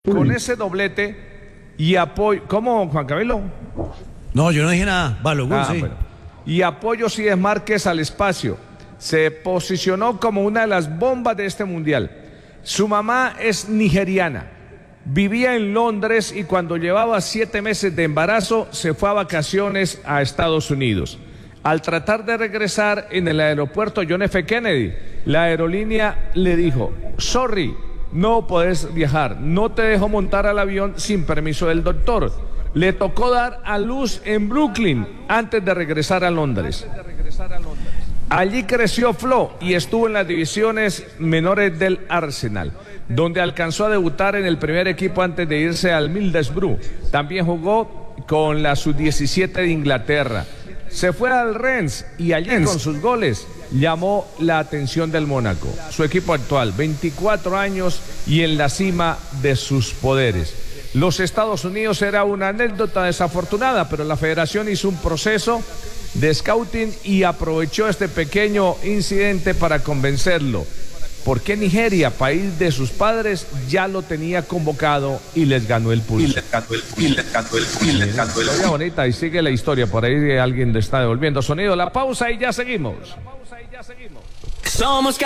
Con ese doblete y apoyo. ¿Cómo, Juan Camilo? No, yo no dije nada. Balogun, sí. Bueno. Y apoyo sí es Márquez al espacio. Se posicionó como una de las bombas de este mundial. Su mamá es nigeriana. Vivía en Londres y cuando llevaba 7 meses de embarazo se fue a vacaciones a Estados Unidos. Al tratar de regresar en el aeropuerto John F. Kennedy, la aerolínea le dijo: sorry, no podés viajar, no te dejo montar al avión sin permiso del doctor. Le tocó dar a luz en Brooklyn antes de regresar a Londres. Allí creció Flo y estuvo en las divisiones menores del Arsenal, donde alcanzó a debutar en el primer equipo antes de irse al Middlesbrough. También jugó con la sub-17 de Inglaterra. Se fue al Rennes y allí con sus goles llamó la atención del Mónaco. Su equipo actual, 24 años y en la cima de sus poderes. Los Estados Unidos era una anécdota desafortunada, pero la federación hizo un proceso de scouting y aprovechó este pequeño incidente para convencerlo. Porque Nigeria, país de sus padres, ya lo tenía convocado y les ganó el pulso. Historia bonita, y sigue la historia. Por ahí alguien le está devolviendo sonido. La pausa y ya seguimos. Somos